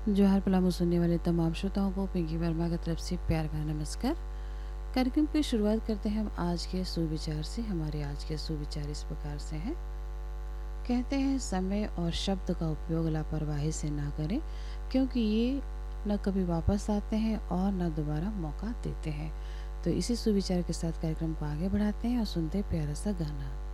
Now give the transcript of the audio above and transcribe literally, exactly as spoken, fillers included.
जोहार पलामू सुनने वाले तमाम श्रोताओं को पिंकी वर्मा की तरफ से प्यार भरा नमस्कार। कार्यक्रम की शुरुआत करते हैं हम आज के सुविचार से। हमारे आज के सुविचार इस प्रकार से हैं। कहते हैं समय और शब्द का उपयोग लापरवाही से ना करें, क्योंकि ये न कभी वापस आते हैं और न दोबारा मौका देते हैं। तो इसी सुविचार के साथ कार्यक्रम को आगे बढ़ाते हैं और सुनते हैं प्यारा सा गाना।